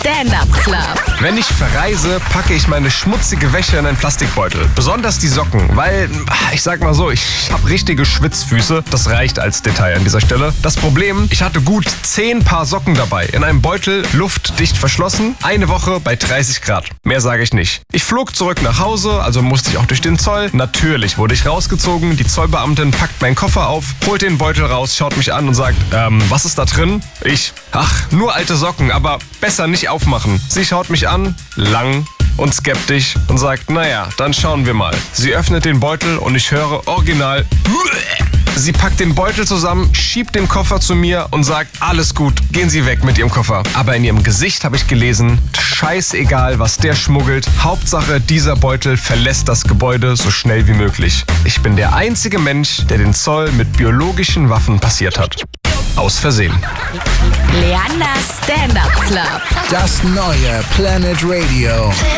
Stand-Up Club. Wenn ich verreise, packe ich meine schmutzige Wäsche in einen Plastikbeutel. Besonders die Socken, weil, ich sag mal so, ich habe richtige Schwitzfüße. Das reicht als Detail an dieser Stelle. Das Problem, ich hatte gut 10 Paar Socken dabei. In einem Beutel, luftdicht verschlossen. Eine Woche bei 30 Grad. Mehr sage ich nicht. Ich flog zurück nach Hause, also musste ich auch durch den Zoll. Natürlich wurde ich rausgezogen. Die Zollbeamtin packt meinen Koffer auf, holt den Beutel raus, schaut mich an und sagt, was ist da drin? Ich, nur alte Socken, aber besser nicht aufmachen. Sie schaut mich an, lang und skeptisch und sagt, naja, dann schauen wir mal. Sie öffnet den Beutel und ich höre original. Sie packt den Beutel zusammen, schiebt den Koffer zu mir und sagt, alles gut, gehen Sie weg mit Ihrem Koffer. Aber in ihrem Gesicht habe ich gelesen, scheißegal, was der schmuggelt. Hauptsache, dieser Beutel verlässt das Gebäude so schnell wie möglich. Ich bin der einzige Mensch, der den Zoll mit biologischen Waffen passiert hat. Aus Versehen. Leanders Stand-Up Club. Das neue Planet Radio.